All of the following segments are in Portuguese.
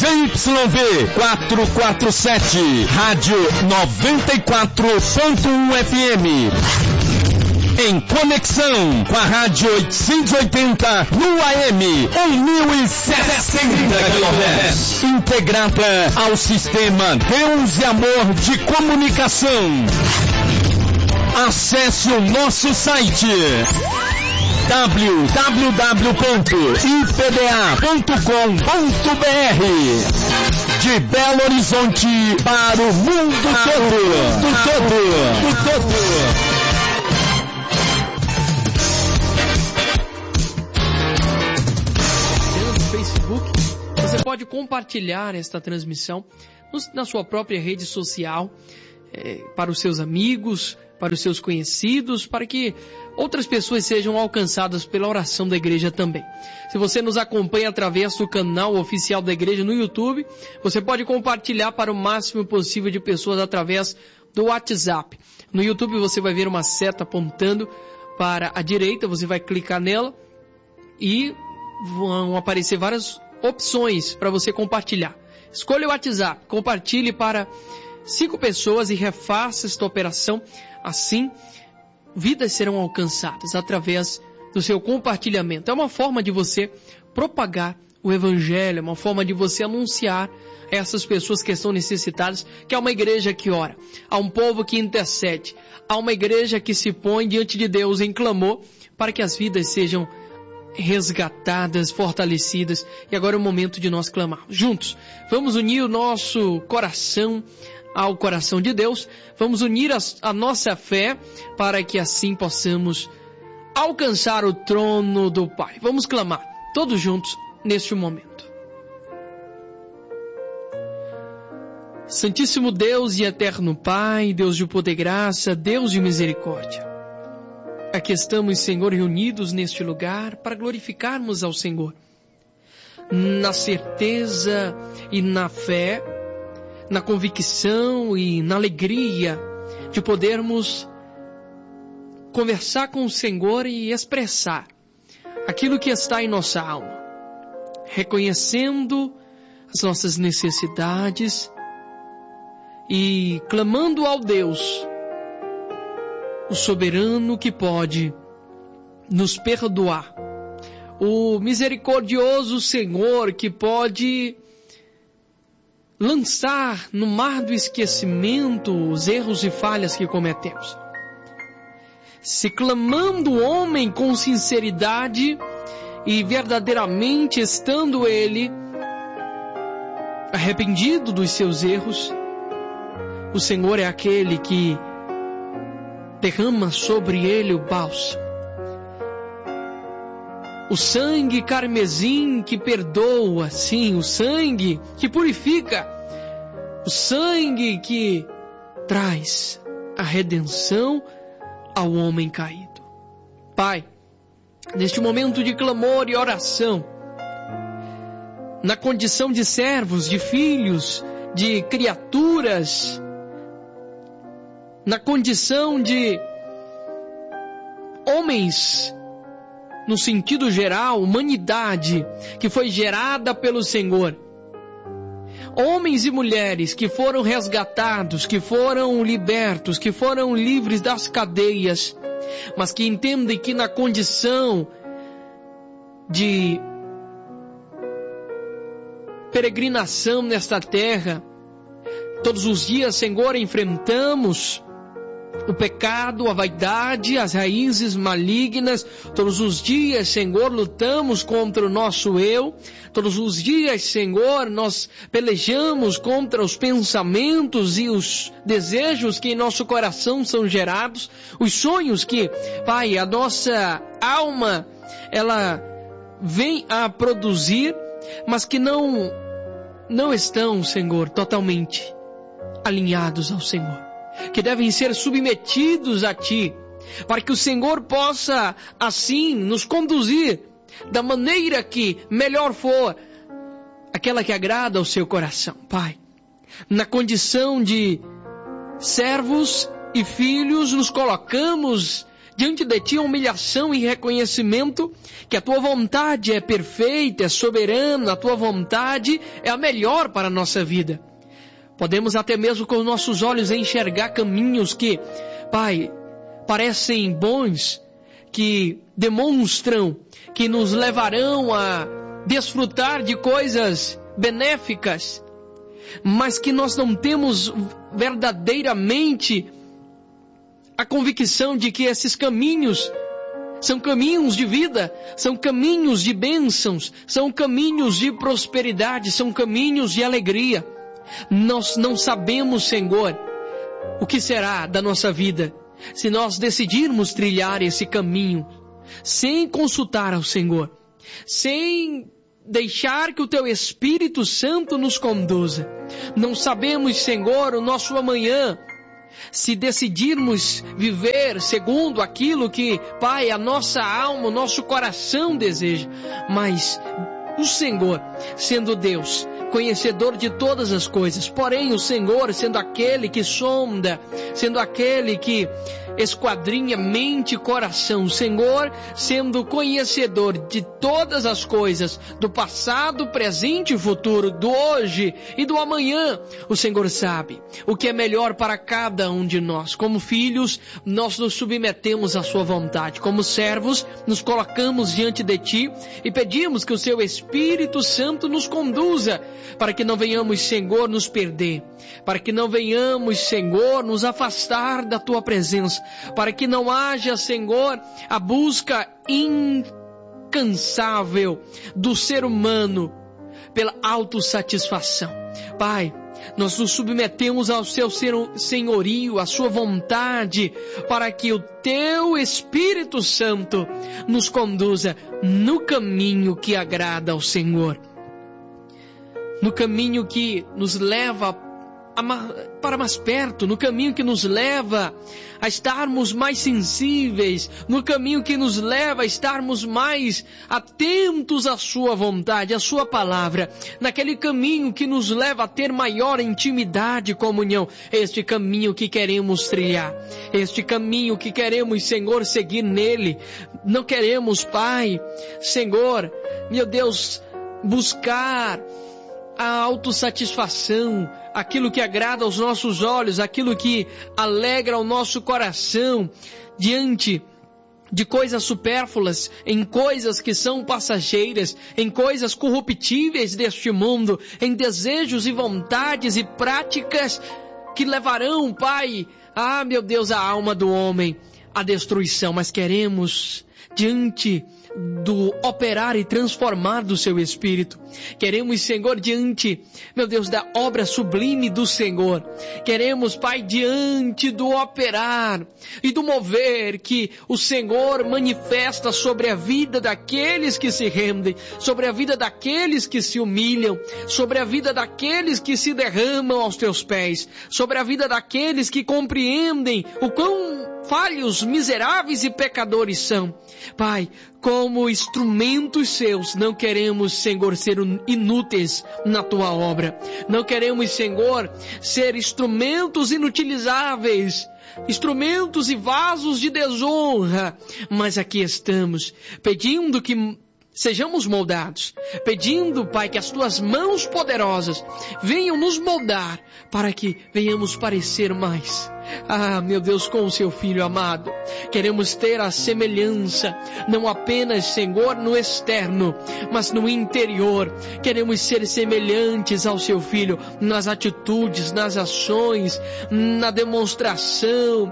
ZYV 447, Rádio 94.1 FM. Em conexão com a Rádio 880 no AM 1060 kHz. Integrada ao sistema Deus e Amor de Comunicação. Acesse o nosso site www.ipda.com.br. De Belo Horizonte para o mundo todo. Você pode compartilhar esta transmissão na sua própria rede social, para os seus amigos, para os seus conhecidos, para que outras pessoas sejam alcançadas pela oração da igreja também. Se você nos acompanha através do canal oficial da igreja no YouTube, você pode compartilhar para o máximo possível de pessoas através do WhatsApp. No YouTube você vai ver uma seta apontando para a direita, você vai clicar nela e vão aparecer várias opções para você compartilhar. Escolha o WhatsApp, compartilhe para 5 pessoas e refaça esta operação. Assim, vidas serão alcançadas através do seu compartilhamento. É uma forma de você propagar o Evangelho, é uma forma de você anunciar a essas pessoas que estão necessitadas que há uma igreja que ora, há um povo que intercede, há uma igreja que se põe diante de Deus em clamor para que as vidas sejam resgatadas, fortalecidas. E agora é o momento de nós clamarmos juntos. Vamos unir o nosso coração ao coração de Deus. Vamos unir a nossa fé para que assim possamos alcançar o trono do Pai. Vamos clamar todos juntos neste momento. Santíssimo Deus e eterno Pai, Deus de poder e graça, Deus de misericórdia, aqui estamos, Senhor, reunidos neste lugar para glorificarmos ao Senhor, na certeza e na fé, na convicção e na alegria de podermos conversar com o Senhor e expressar aquilo que está em nossa alma, reconhecendo as nossas necessidades e clamando ao Deus, o soberano que pode nos perdoar, o misericordioso Senhor que pode lançar no mar do esquecimento os erros e falhas que cometemos. Se clamando o homem com sinceridade e verdadeiramente estando ele arrependido dos seus erros, o Senhor é aquele que derrama sobre ele o bálsamo, o sangue carmesim que perdoa, sim, o sangue que purifica, o sangue que traz a redenção ao homem caído. Pai, neste momento de clamor e oração, na condição de servos, de filhos, de criaturas, na condição de homens, no sentido geral, humanidade que foi gerada pelo Senhor, homens e mulheres que foram resgatados, que foram libertos, que foram livres das cadeias, mas que entendem que na condição de peregrinação nesta terra, todos os dias, Senhor, enfrentamos o pecado, a vaidade, as raízes malignas. Todos os dias, Senhor, lutamos contra o nosso eu. Todos os dias, Senhor, nós pelejamos contra os pensamentos e os desejos que em nosso coração são gerados. Os sonhos que, Pai, a nossa alma, ela vem a produzir, mas que não estão, Senhor, totalmente alinhados ao Senhor, que devem ser submetidos a Ti, para que o Senhor possa, assim, nos conduzir da maneira que melhor for, aquela que agrada ao Seu coração. Pai, na condição de servos e filhos, nos colocamos diante de Ti humilhação e reconhecimento que a Tua vontade é perfeita, é soberana, a Tua vontade é a melhor para a nossa vida. Podemos até mesmo com os nossos olhos enxergar caminhos que, Pai, parecem bons, que demonstram que nos levarão a desfrutar de coisas benéficas, mas que nós não temos verdadeiramente a convicção de que esses caminhos são caminhos de vida, são caminhos de bênçãos, são caminhos de prosperidade, são caminhos de alegria. Nós não sabemos, Senhor, o que será da nossa vida se nós decidirmos trilhar esse caminho sem consultar ao Senhor, sem deixar que o Teu Espírito Santo nos conduza. Não sabemos, Senhor, o nosso amanhã, se decidirmos viver segundo aquilo que, Pai, a nossa alma, o nosso coração deseja. Mas o Senhor, sendo Deus, conhecedor de todas as coisas, porém o Senhor sendo aquele que sonda, sendo aquele que esquadrinha mente e coração, o Senhor sendo conhecedor de todas as coisas, do passado, presente e futuro, do hoje e do amanhã, o Senhor sabe o que é melhor para cada um de nós. Como filhos, nós nos submetemos à sua vontade, como servos, nos colocamos diante de Ti e pedimos que o Seu Espírito Santo nos conduza, para que não venhamos, Senhor, nos perder, para que não venhamos, Senhor, nos afastar da Tua presença, para que não haja, Senhor, a busca incansável do ser humano pela autossatisfação. Pai, nós nos submetemos ao Seu senhorio, à Sua vontade, para que o Teu Espírito Santo nos conduza no caminho que agrada ao Senhor, no caminho que nos leva para mais perto, no caminho que nos leva a estarmos mais sensíveis, no caminho que nos leva a estarmos mais atentos à Sua vontade, à Sua palavra, naquele caminho que nos leva a ter maior intimidade e comunhão. Este caminho que queremos trilhar, este caminho que queremos, Senhor, seguir nele. Não queremos, Pai, Senhor, meu Deus, buscar a autossatisfação, aquilo que agrada aos nossos olhos, aquilo que alegra o nosso coração, diante de coisas supérfluas, em coisas que são passageiras, em coisas corruptíveis deste mundo, em desejos e vontades e práticas que levarão, Pai, meu Deus, a alma do homem à destruição. Mas queremos, diante do operar e transformar do Seu Espírito, queremos, Senhor, diante, meu Deus, da obra sublime do Senhor, queremos, Pai, diante do operar e do mover que o Senhor manifesta sobre a vida daqueles que se rendem, sobre a vida daqueles que se humilham, sobre a vida daqueles que se derramam aos Teus pés, sobre a vida daqueles que compreendem o quão falhos, miseráveis e pecadores são. Pai, como instrumentos Seus, não queremos, Senhor, ser inúteis na Tua obra. Não queremos, Senhor, ser instrumentos inutilizáveis, instrumentos e vasos de desonra. Mas aqui estamos, pedindo que sejamos moldados, pedindo, Pai, que as Tuas mãos poderosas venham nos moldar, para que venhamos parecer mais, meu Deus, com o Seu Filho amado. Queremos ter a semelhança, não apenas, Senhor, no externo, mas no interior. Queremos ser semelhantes ao Seu Filho nas atitudes, nas ações, na demonstração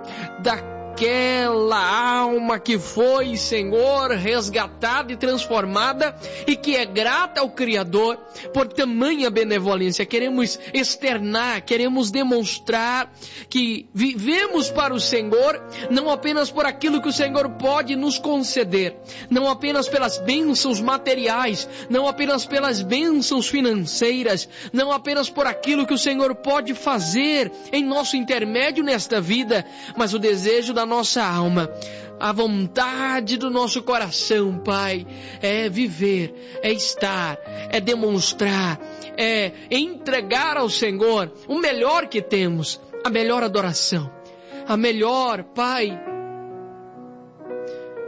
daquela alma que foi, Senhor, resgatada e transformada e que é grata ao Criador por tamanha benevolência. Queremos externar, queremos demonstrar que vivemos para o Senhor, não apenas por aquilo que o Senhor pode nos conceder, não apenas pelas bênçãos materiais, não apenas pelas bênçãos financeiras, não apenas por aquilo que o Senhor pode fazer em nosso intermédio nesta vida, mas o desejo da nossa alma, a vontade do nosso coração, Pai, é viver, é estar, é demonstrar, é entregar ao Senhor o melhor que temos, a melhor adoração, a melhor, Pai,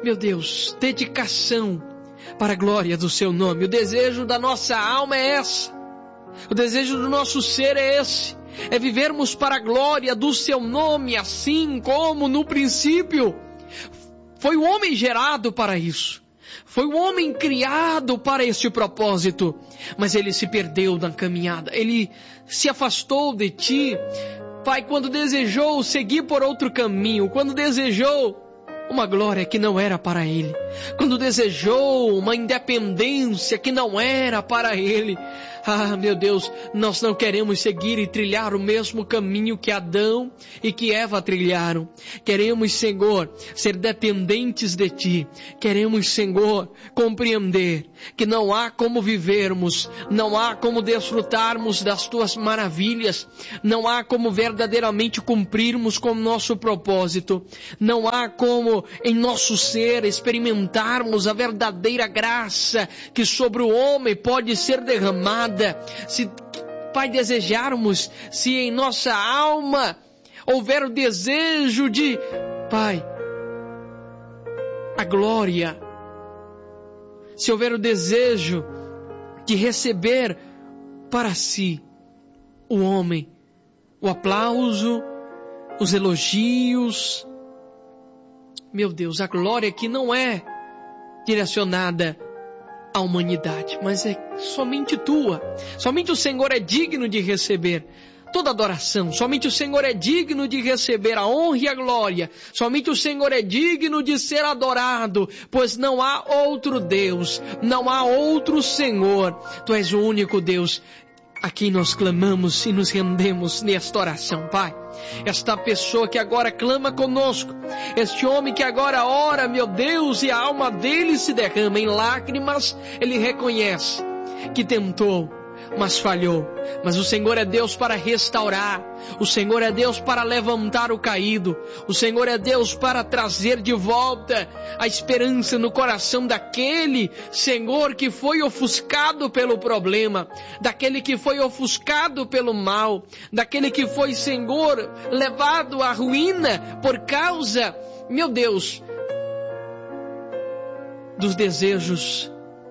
meu Deus, dedicação para a glória do seu nome. O desejo da nossa alma é esse. O desejo do nosso ser é esse. É vivermos para a glória do seu nome, assim como no princípio. Foi o homem gerado para isso. Foi o homem criado para este propósito. Mas ele se perdeu na caminhada. Ele se afastou de ti, Pai, quando desejou seguir por outro caminho, quando desejou uma glória que não era para ele, quando desejou uma independência que não era para ele. Ah, meu Deus, nós não queremos seguir e trilhar o mesmo caminho que Adão e que Eva trilharam. Queremos, Senhor, ser dependentes de Ti. Queremos, Senhor, compreender que não há como vivermos, não há como desfrutarmos das Tuas maravilhas, não há como verdadeiramente cumprirmos com o nosso propósito, não há como em nosso ser experimentarmos a verdadeira graça que sobre o homem pode ser derramada. Se, Pai, desejarmos, se em nossa alma houver o desejo de, Pai, a glória, se houver o desejo de receber para si o homem, o aplauso, os elogios, meu Deus, a glória que não é direcionada à humanidade, mas é somente tua. Somente o Senhor é digno de receber toda adoração. Somente o Senhor é digno de receber a honra e a glória. Somente o Senhor é digno de ser adorado, pois não há outro Deus, não há outro Senhor. Tu és o único Deus a quem nós clamamos e nos rendemos nesta oração, Pai. Esta pessoa que agora clama conosco, este homem que agora ora, meu Deus, e a alma dele se derrama em lágrimas, ele reconhece que tentou, mas falhou. Mas o Senhor é Deus para restaurar, o Senhor é Deus para levantar o caído, o Senhor é Deus para trazer de volta a esperança no coração daquele, Senhor, que foi ofuscado pelo problema, daquele que foi ofuscado pelo mal, daquele que foi, Senhor, levado à ruína por causa, meu Deus, dos desejos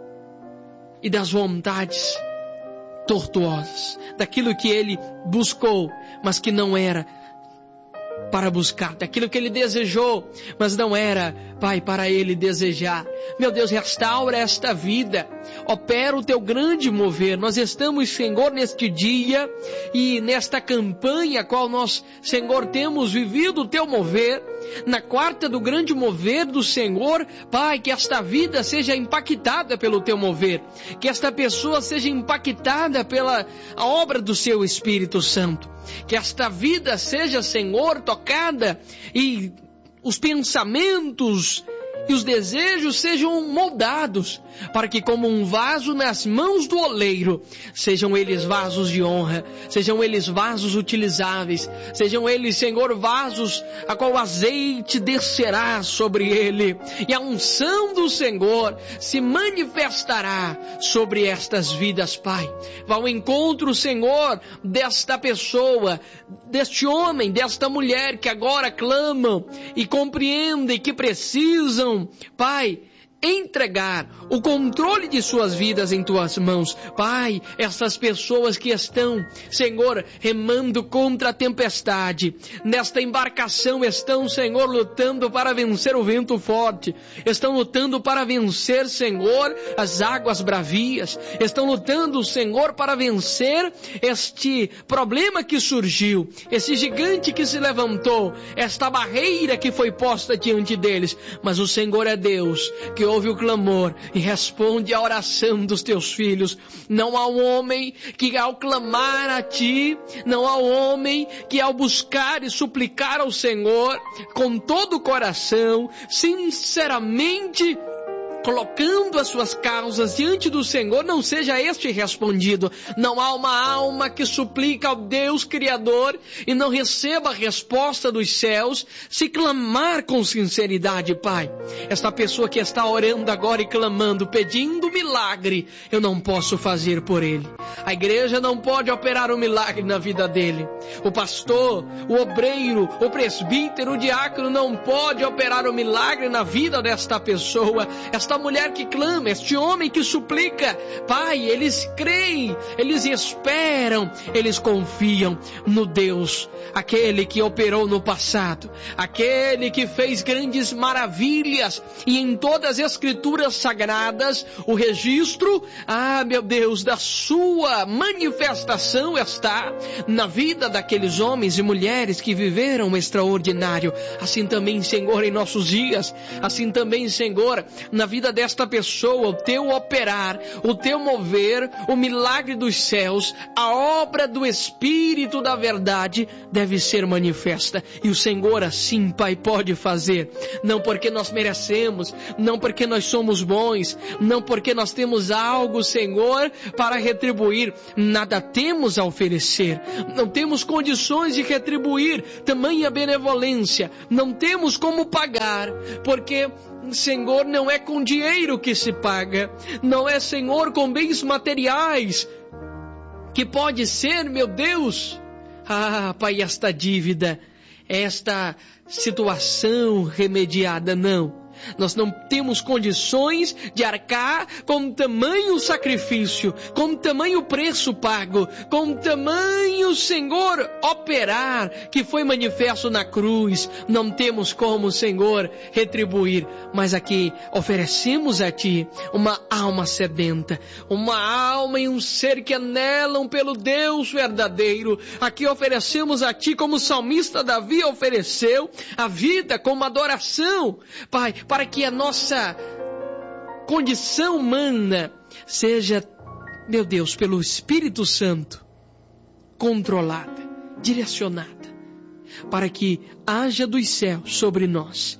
e das vontades tortuosas, daquilo que ele buscou, mas que não era para buscar, daquilo que ele desejou, mas não era, Pai, para ele desejar. Meu Deus, restaura esta vida, opera o teu grande mover. Nós estamos, Senhor, neste dia e nesta campanha, qual nós, Senhor, temos vivido o teu mover, na quarta do grande mover do Senhor. Pai, que esta vida seja impactada pelo teu mover, que esta pessoa seja impactada pela a obra do seu Espírito Santo, que esta vida seja, Senhor, tocada e os pensamentos e os desejos sejam moldados, para que como um vaso nas mãos do oleiro, sejam eles vasos de honra, sejam eles vasos utilizáveis, sejam eles, Senhor, vasos a qual o azeite descerá sobre ele, e a unção do Senhor se manifestará sobre estas vidas, Pai. Vá ao encontro, Senhor, desta pessoa, deste homem, desta mulher que agora clamam e compreendem que precisam, Pai, entregar o controle de suas vidas em tuas mãos. Pai, essas pessoas que estão, Senhor, remando contra a tempestade, nesta embarcação estão, Senhor, lutando para vencer o vento forte, estão lutando para vencer, Senhor, as águas bravias, estão lutando, Senhor, para vencer este problema que surgiu, esse gigante que se levantou, esta barreira que foi posta diante deles. Mas o Senhor é Deus que ouve o clamor e responde à oração dos teus filhos. Não há um homem que ao clamar a ti, não há um homem que ao buscar e suplicar ao Senhor com todo o coração, sinceramente colocando as suas causas diante do Senhor, não seja este respondido. Não há uma alma que suplica ao Deus Criador e não receba a resposta dos céus, se clamar com sinceridade, Pai. Esta pessoa que está orando agora e clamando, pedindo milagre, eu não posso fazer por ele. A igreja não pode operar um milagre na vida dele. O pastor, o obreiro, o presbítero, o diácono não pode operar um milagre na vida desta pessoa. Esta mulher que clama, este homem que suplica, Pai, eles creem, eles esperam, eles confiam no Deus, aquele que operou no passado, aquele que fez grandes maravilhas, e em todas as escrituras sagradas, o registro, meu Deus, da sua manifestação está na vida daqueles homens e mulheres que viveram o extraordinário. Assim também, Senhor, em nossos dias, assim também, Senhor, na vida desta pessoa, o teu operar, o teu mover, o milagre dos céus, a obra do Espírito da verdade deve ser manifesta. E o Senhor assim, Pai, pode fazer. Não porque nós merecemos, não porque nós somos bons, não porque nós temos algo, Senhor, para retribuir. Nada temos a oferecer. Não temos condições de retribuir tamanha benevolência. Não temos como pagar, porque Senhor, não é com dinheiro que se paga, não é, Senhor, com bens materiais, que pode ser, meu Deus, Pai, esta dívida, esta situação remediada, não. Nós não temos condições de arcar com tamanho sacrifício, com tamanho preço pago, com tamanho, Senhor, operar que foi manifesto na cruz. Não temos como, Senhor, retribuir, mas aqui oferecemos a Ti uma alma sedenta, uma alma e um ser que anelam pelo Deus verdadeiro. Aqui oferecemos a Ti, como o salmista Davi ofereceu, a vida como adoração, Pai, para que a nossa condição humana seja, meu Deus, pelo Espírito Santo, controlada, direcionada, para que haja dos céus sobre nós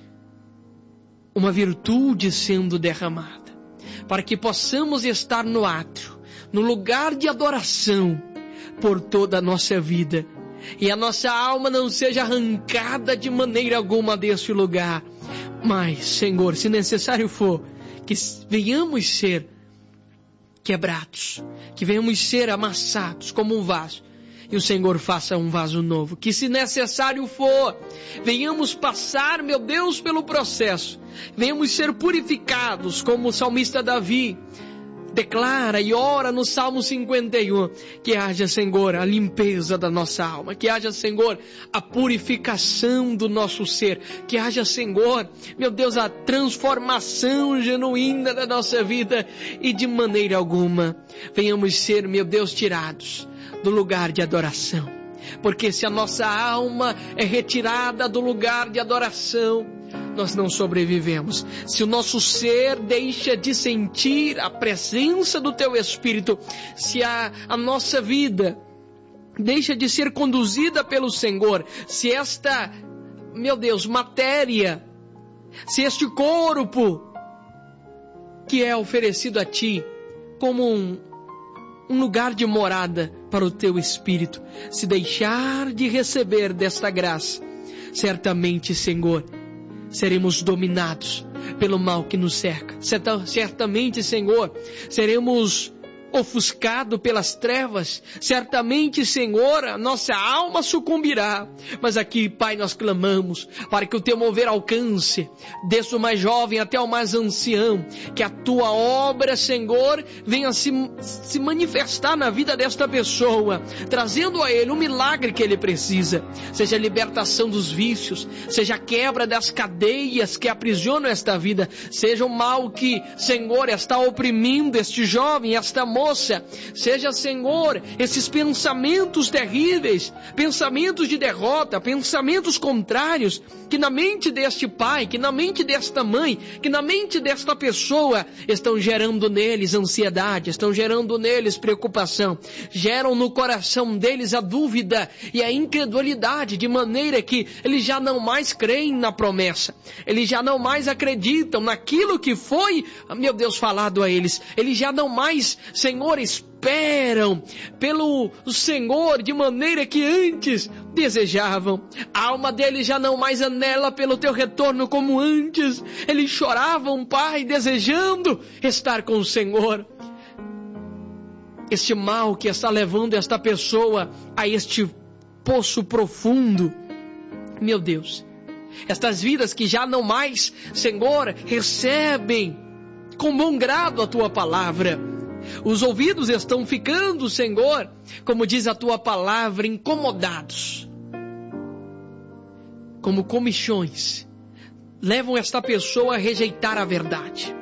uma virtude sendo derramada, para que possamos estar no átrio, no lugar de adoração por toda a nossa vida, e a nossa alma não seja arrancada de maneira alguma deste lugar. Mas, Senhor, se necessário for, que venhamos ser quebrados, que venhamos ser amassados como um vaso, e o Senhor faça um vaso novo. Que, se necessário for, venhamos passar, meu Deus, pelo processo, venhamos ser purificados, como o salmista Davi declara e ora no Salmo 51, que haja, Senhor, a limpeza da nossa alma, que haja, Senhor, a purificação do nosso ser, que haja, Senhor, meu Deus, a transformação genuína da nossa vida, e de maneira alguma venhamos ser, meu Deus, tirados do lugar de adoração, porque se a nossa alma é retirada do lugar de adoração, nós não sobrevivemos. Se o nosso ser deixa de sentir a presença do Teu Espírito, se a nossa vida deixa de ser conduzida pelo Senhor, se esta, meu Deus, matéria, se este corpo que é oferecido a Ti como um lugar de morada para o Teu Espírito, se deixar de receber desta graça, certamente, Senhor, seremos dominados pelo mal que nos cerca. Certamente, Senhor, seremos ofuscados pelas trevas. Certamente, Senhor, a nossa alma sucumbirá. Mas aqui, Pai, nós clamamos para que o Teu mover alcance, desde o mais jovem até o mais ancião, que a Tua obra, Senhor, venha se manifestar na vida desta pessoa, trazendo a ele o milagre que ele precisa, seja a libertação dos vícios, seja a quebra das cadeias que aprisionam esta vida, seja o mal que, Senhor, está oprimindo este jovem, esta moça, moça, seja, Senhor, esses pensamentos terríveis, pensamentos de derrota, pensamentos contrários, que na mente deste pai, que na mente desta mãe, que na mente desta pessoa, estão gerando neles ansiedade, estão gerando neles preocupação, geram no coração deles a dúvida e a incredulidade, de maneira que eles já não mais creem na promessa, eles já não mais acreditam naquilo que foi, meu Deus, falado a eles, eles já não mais, Senhor, esperam pelo Senhor de maneira que antes desejavam. A alma deles já não mais anela pelo teu retorno como antes. Eles choravam, Pai, desejando estar com o Senhor. Este mal que está levando esta pessoa a este poço profundo, meu Deus, estas vidas que já não mais, Senhor, recebem com bom grado a tua palavra. Os ouvidos estão ficando, Senhor, como diz a tua palavra, incomodados, como comichões, levam esta pessoa a rejeitar a verdade.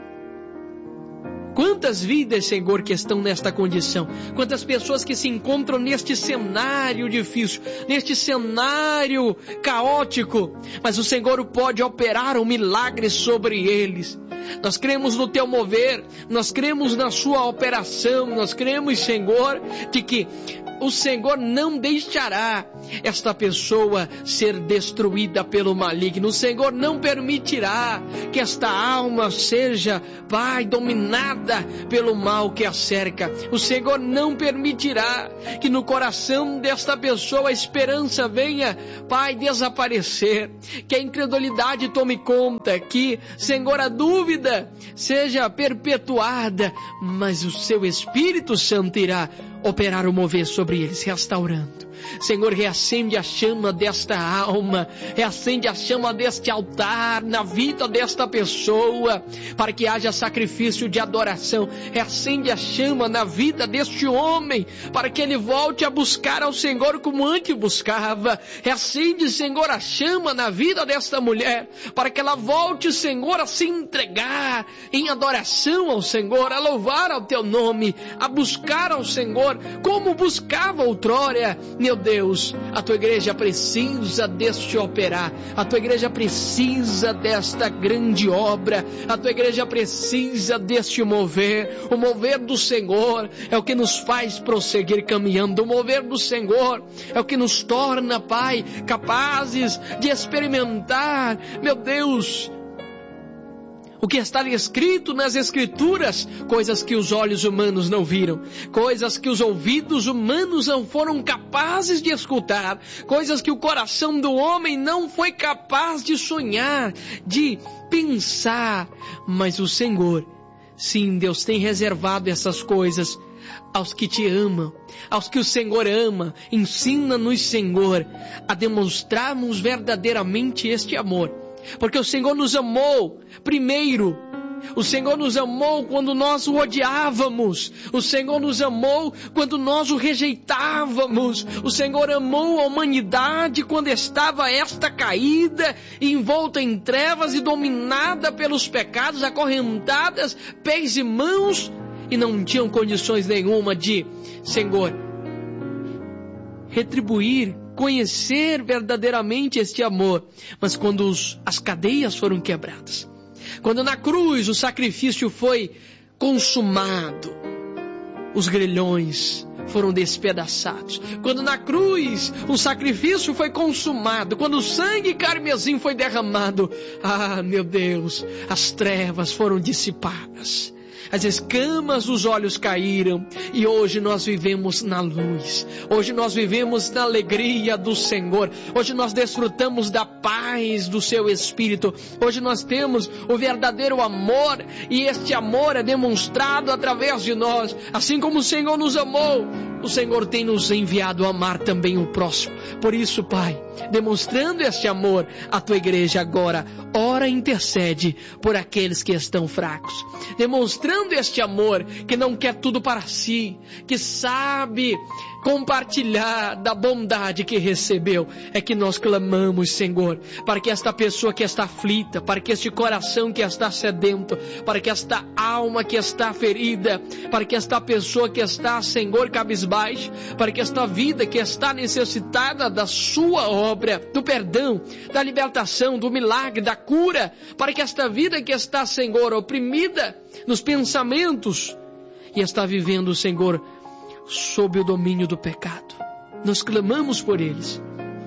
Quantas vidas, Senhor, que estão nesta condição, quantas pessoas que se encontram neste cenário difícil, neste cenário caótico, mas o Senhor pode operar um milagre sobre eles. Nós cremos no teu mover, nós cremos na sua operação, nós cremos, Senhor, de que o Senhor não deixará esta pessoa ser destruída pelo maligno. O Senhor não permitirá que esta alma seja, Pai, dominada pelo mal que a cerca. O Senhor não permitirá que no coração desta pessoa a esperança venha, Pai, desaparecer. Que a incredulidade tome conta, que, Senhor, a dúvida seja perpetuada, mas o seu Espírito Santo irá operar o mover sobre eles, restaurando. Senhor, reacende a chama desta alma, reacende a chama deste altar na vida desta pessoa, para que haja sacrifício de adoração. Reacende a chama na vida deste homem, para que ele volte a buscar ao Senhor como antes buscava. Reacende, Senhor, a chama na vida desta mulher, para que ela volte, Senhor, a se entregar em adoração ao Senhor, a louvar ao teu nome, a buscar ao Senhor como buscava outrora. Meu Deus, a tua igreja precisa deste operar, a tua igreja precisa desta grande obra, a tua igreja precisa deste mover. O mover do Senhor é o que nos faz prosseguir caminhando, o mover do Senhor é o que nos torna, Pai, capazes de experimentar, meu Deus, o que está escrito nas Escrituras, coisas que os olhos humanos não viram, coisas que os ouvidos humanos não foram capazes de escutar, coisas que o coração do homem não foi capaz de sonhar, de pensar. Mas o Senhor, sim, Deus tem reservado essas coisas aos que te amam, aos que o Senhor ama. Ensina-nos, Senhor, a demonstrarmos verdadeiramente este amor. Porque o Senhor nos amou primeiro. O Senhor nos amou quando nós o odiávamos. O Senhor nos amou quando nós o rejeitávamos. O Senhor amou a humanidade quando estava esta caída, envolta em trevas e dominada pelos pecados, acorrentadas, pés e mãos, e não tinham condições nenhuma de, Senhor, retribuir, conhecer verdadeiramente este amor. Mas quando as cadeias foram quebradas, quando na cruz o sacrifício foi consumado, os grilhões foram despedaçados. Quando na cruz o sacrifício foi consumado, quando o sangue carmesim foi derramado, meu Deus, as trevas foram dissipadas, as escamas dos olhos caíram, e hoje nós vivemos na luz, hoje nós vivemos na alegria do Senhor, hoje nós desfrutamos da paz do seu Espírito, hoje nós temos o verdadeiro amor, e este amor é demonstrado através de nós. Assim como o Senhor nos amou o Senhor tem nos enviado a amar também o próximo. Por isso, Pai, demonstrando este amor, a Tua igreja agora ora e intercede por aqueles que estão fracos. Demonstrando este amor que não quer tudo para si, que sabe compartilhar da bondade que recebeu, é que nós clamamos, Senhor, para que esta pessoa que está aflita, para que este coração que está sedento, para que esta alma que está ferida, para que esta pessoa que está, Senhor, cabisbaixo, para que esta vida que está necessitada da sua obra, do perdão, da libertação, do milagre, da cura, para que esta vida que está, Senhor, oprimida nos pensamentos e está vivendo, Senhor, sob o domínio do pecado. Nós clamamos por eles.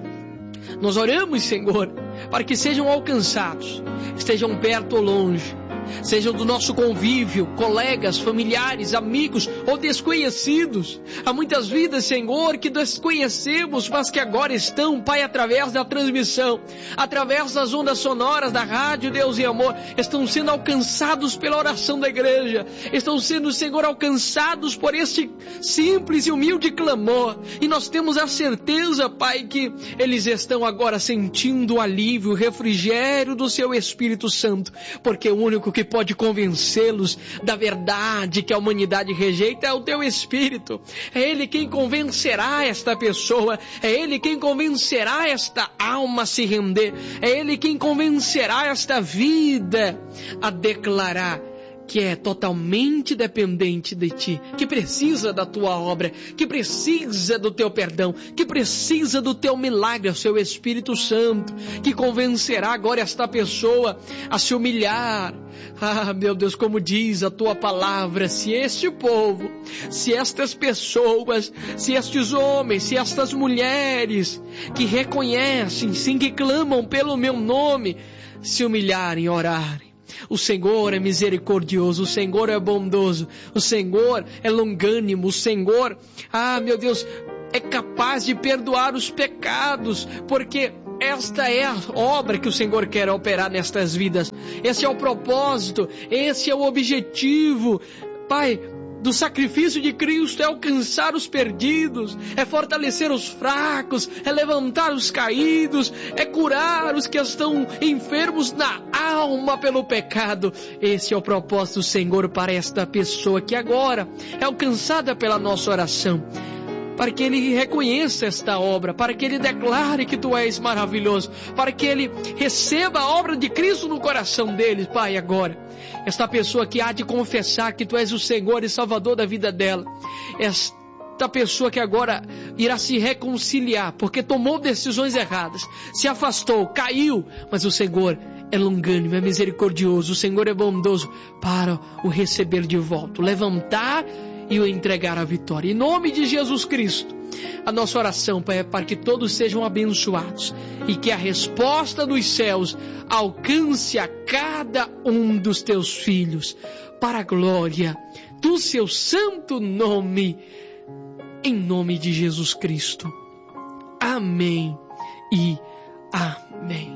Nós oramos, Senhor, para que sejam alcançados, estejam perto ou longe, sejam do nosso convívio, colegas, familiares, amigos ou desconhecidos. Há muitas vidas, Senhor, que desconhecemos, mas que agora estão, Pai, através da transmissão, através das ondas sonoras da rádio Deus e Amor, estão sendo alcançados pela oração da igreja, estão sendo, Senhor, alcançados por este simples e humilde clamor. E nós temos a certeza, Pai, que eles estão agora sentindo o alívio, o refrigério do Seu Espírito Santo, porque o único que pode convencê-los da verdade que a humanidade rejeita é o Teu Espírito. É Ele quem convencerá esta pessoa, é Ele quem convencerá esta alma a se render, é Ele quem convencerá esta vida a declarar que é totalmente dependente de Ti, que precisa da Tua obra, que precisa do Teu perdão, que precisa do Teu milagre, o Seu Espírito Santo, que convencerá agora esta pessoa a se humilhar. Ah, meu Deus, como diz a Tua palavra, se este povo, se estas pessoas, se estes homens, se estas mulheres que reconhecem, sim, que clamam pelo Meu nome, se humilharem e orarem. O Senhor é misericordioso, o Senhor é bondoso, o Senhor é longânimo, o Senhor, meu Deus, é capaz de perdoar os pecados, porque esta é a obra que o Senhor quer operar nestas vidas. Esse é o propósito, esse é o objetivo, Pai, do sacrifício de Cristo, é alcançar os perdidos, é fortalecer os fracos, é levantar os caídos, é curar os que estão enfermos na alma pelo pecado. Esse é o propósito do Senhor para esta pessoa que agora é alcançada pela nossa oração, para que ele reconheça esta obra, para que ele declare que Tu és maravilhoso, para que ele receba a obra de Cristo no coração dele, Pai, agora. Esta pessoa que há de confessar que Tu és o Senhor e Salvador da vida dela, esta pessoa que agora irá se reconciliar, porque tomou decisões erradas, se afastou, caiu, mas o Senhor é longânimo, é misericordioso, o Senhor é bondoso para o receber de volta, o levantar e o entregar a vitória. Em nome de Jesus Cristo, a nossa oração, Pai, é para que todos sejam abençoados e que a resposta dos céus alcance a cada um dos Teus filhos, para a glória do Seu santo nome, em nome de Jesus Cristo. Amém e amém.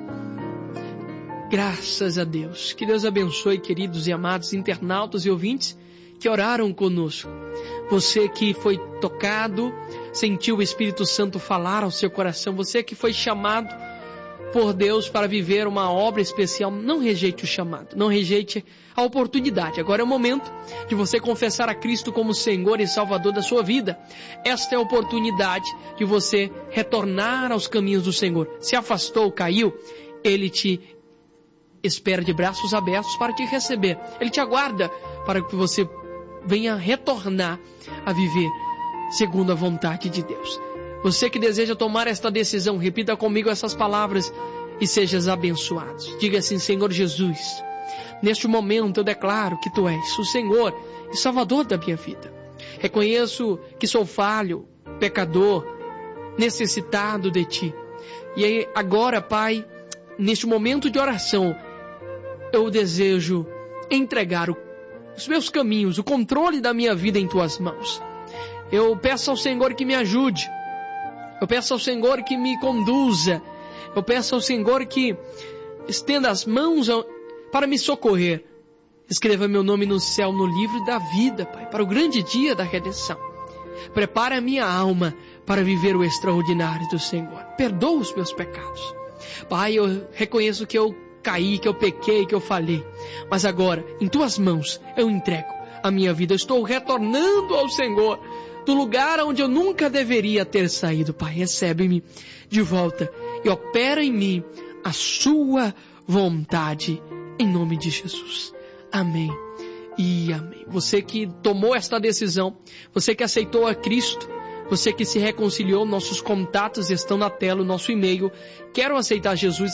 Graças a Deus. Que Deus abençoe, queridos e amados internautas e ouvintes que oraram conosco. Você que foi tocado, sentiu o Espírito Santo falar ao seu coração, você que foi chamado por Deus para viver uma obra especial, não rejeite o chamado, não rejeite a oportunidade. Agora é o momento de você confessar a Cristo como Senhor e Salvador da sua vida. Esta é a oportunidade de você retornar aos caminhos do Senhor. Se afastou, caiu, Ele te espera de braços abertos para te receber. Ele te aguarda para que você venha retornar a viver segundo a vontade de Deus. Você que deseja tomar esta decisão, repita comigo essas palavras e sejas abençoado. Diga assim: Senhor Jesus, neste momento eu declaro que Tu és o Senhor e Salvador da minha vida. Reconheço que sou falho, pecador, necessitado de Ti. E aí, agora, Pai, neste momento de oração, eu desejo entregar os meus caminhos, o controle da minha vida em Tuas mãos. Eu peço ao Senhor que me ajude. Eu peço ao Senhor que me conduza. Eu peço ao Senhor que estenda as mãos para me socorrer. Escreva meu nome no céu, no livro da vida, Pai, para o grande dia da redenção. Prepara a minha alma para viver o extraordinário do Senhor. Perdoa os meus pecados. Pai, eu reconheço que eu caí, que eu pequei, que eu falhei. Mas agora, em tuas mãos, eu entrego a minha vida. Eu estou retornando ao Senhor, do lugar onde eu nunca deveria ter saído. Pai, recebe-me de volta e opera em mim a sua vontade, em nome de Jesus. Amém e amém. Você que tomou esta decisão, você que aceitou a Cristo, você que se reconciliou, nossos contatos estão na tela, o nosso e-mail, quero aceitar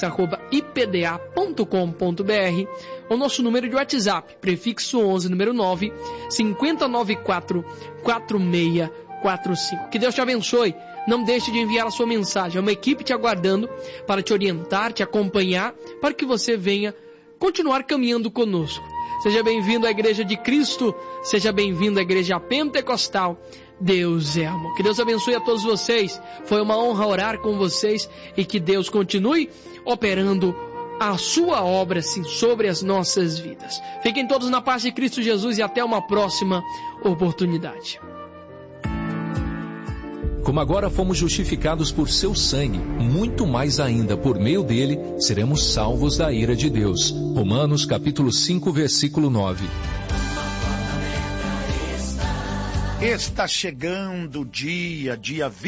jesus@ipda.com.br, o nosso número de WhatsApp, prefixo 11, número 9, 5094-4645. Que Deus te abençoe. Não deixe de enviar a sua mensagem. É uma equipe te aguardando para te orientar, te acompanhar, para que você venha continuar caminhando conosco. Seja bem-vindo à Igreja de Cristo, seja bem-vindo à Igreja Pentecostal. Deus é amor. Que Deus abençoe a todos vocês. Foi uma honra orar com vocês e que Deus continue operando a sua obra, sim, sobre as nossas vidas. Fiquem todos na paz de Cristo Jesus e até uma próxima oportunidade. Como agora fomos justificados por seu sangue, muito mais ainda por meio dele seremos salvos da ira de Deus. Romanos capítulo 5, versículo 9. Está chegando o dia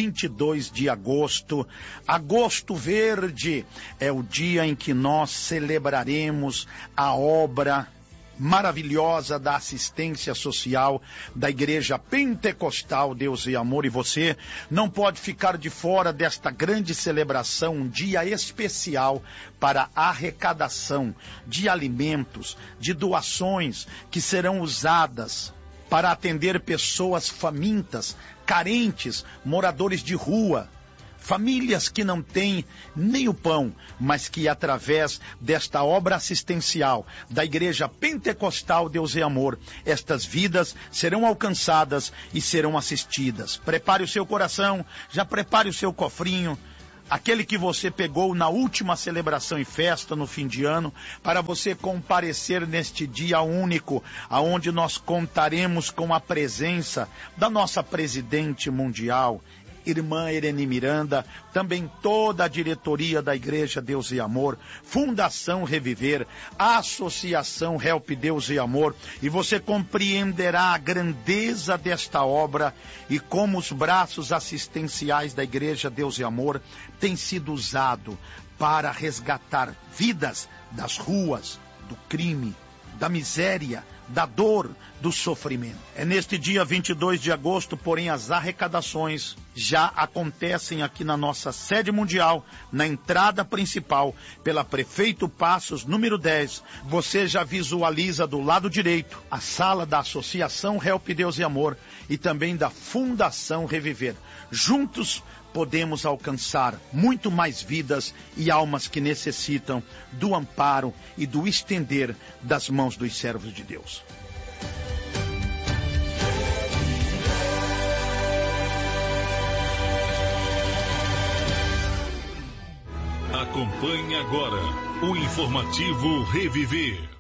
22 de agosto. Agosto Verde é o dia em que nós celebraremos a obra maravilhosa da assistência social da Igreja Pentecostal Deus e Amor, e você não pode ficar de fora desta grande celebração, um dia especial para arrecadação de alimentos, de doações que serão usadas para atender pessoas famintas, carentes, moradores de rua, famílias que não têm nem o pão, mas que através desta obra assistencial da Igreja Pentecostal Deus e Amor, estas vidas serão alcançadas e serão assistidas. Prepare o seu coração, já prepare o seu cofrinho, aquele que você pegou na última celebração e festa no fim de ano, para você comparecer neste dia único, aonde nós contaremos com a presença da nossa presidente mundial, irmã Irene Miranda, também toda a diretoria da Igreja Deus e Amor, Fundação Reviver, Associação Help Deus e Amor, e você compreenderá a grandeza desta obra e como os braços assistenciais da Igreja Deus e Amor têm sido usados para resgatar vidas das ruas, do crime, da miséria, da dor, do sofrimento. É neste dia 22 de agosto, porém, as arrecadações já acontecem aqui na nossa sede mundial, na entrada principal, pela Prefeito Passos, número 10. Você já visualiza do lado direito a sala da Associação Help Deus e Amor e também da Fundação Reviver. Juntos podemos alcançar muito mais vidas e almas que necessitam do amparo e do estender das mãos dos servos de Deus. Acompanhe agora o informativo Reviver.